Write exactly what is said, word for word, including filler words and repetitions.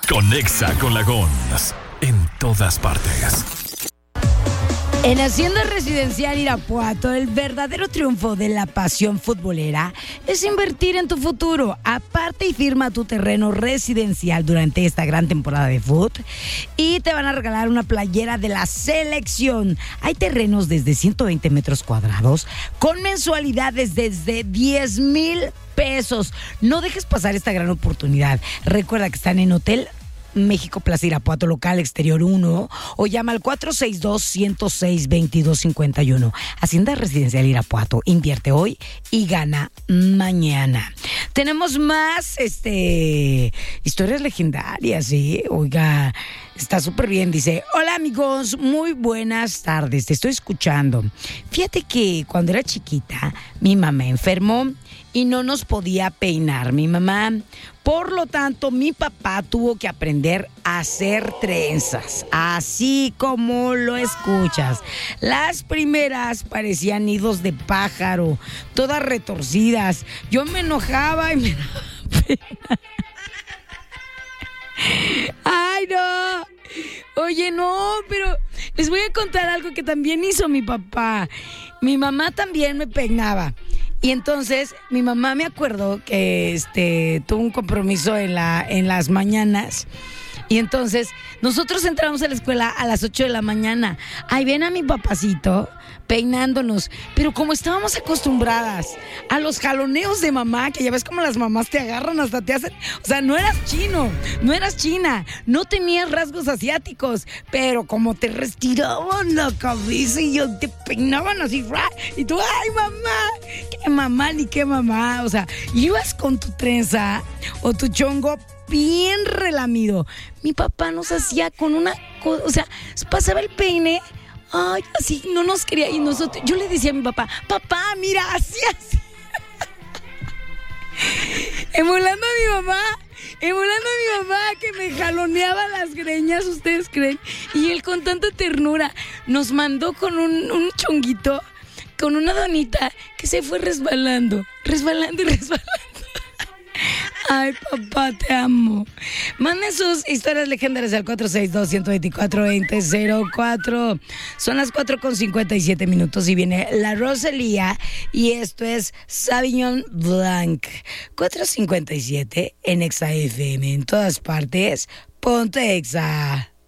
Conexa con la Gons en todas partes. En Hacienda Residencial Irapuato, el verdadero triunfo de la pasión futbolera es invertir en tu futuro. Aparte y firma tu terreno residencial durante esta gran temporada de fútbol y te van a regalar una playera de la selección. Hay terrenos desde ciento veinte metros cuadrados con mensualidades desde diez mil pesos. No dejes pasar esta gran oportunidad. Recuerda que están en Hotel México Plaza Irapuato, local exterior uno, o llama al cuatro seis dos, uno cero seis, dos dos cinco uno. Hacienda Residencial Irapuato, invierte hoy y gana mañana. Tenemos más este historias legendarias, ¿sí? Oiga, está súper bien, dice: hola amigos, muy buenas tardes, te estoy escuchando. Fíjate que cuando era chiquita, mi mamá enfermó y no nos podía peinar mi mamá. Por lo tanto, mi papá tuvo que aprender a hacer trenzas, así como lo escuchas. Las primeras parecían nidos de pájaro, todas retorcidas. Yo me enojaba y me daba pena. ¡Ay, no! Oye, no, pero les voy a contar algo que también hizo mi papá. Mi mamá también me peinaba. Y entonces mi mamá, me acuerdo que este tuvo un compromiso en la en las mañanas. Y entonces nosotros entramos a la escuela a las ocho de la mañana. Ahí ven a mi papacito peinándonos. Pero como estábamos acostumbradas a los jaloneos de mamá, que ya ves como las mamás te agarran, hasta te hacen... O sea, no eras chino, no eras china, no tenías rasgos asiáticos, pero como te retiraban la cabeza y yo te peinaban así, y tú, ¡ay, mamá! ¡Qué mamá ni qué mamá! O sea, ibas con tu trenza o tu chongo bien relamido. Mi papá nos hacía con una cosa, o sea, pasaba el peine, ay, así no nos quería, y nosotros, yo le decía a mi papá: papá, mira, así, así. Emulando a mi mamá, emulando a mi mamá que me jaloneaba las greñas, ¿ustedes creen? Y él con tanta ternura nos mandó con un, un chonguito, con una donita que se fue resbalando, resbalando y resbalando. Ay, papá, te amo. Manden sus historias legendarias al cuatro seis dos, uno dos cuatro, dos cero cero cuatro. Son las cuatro con cincuenta y siete minutos y viene la Rosalía y esto es Sauvignon Blanc. cuatro cincuenta y siete en Exa F M. En todas partes, ponte Exa.